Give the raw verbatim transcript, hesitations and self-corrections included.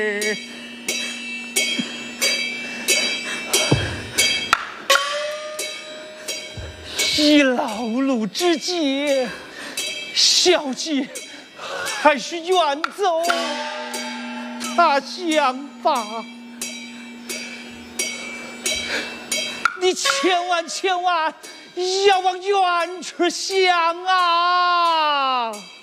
以劳碌之节，小姐还是远走他乡吧。你千万千万要往远处想啊！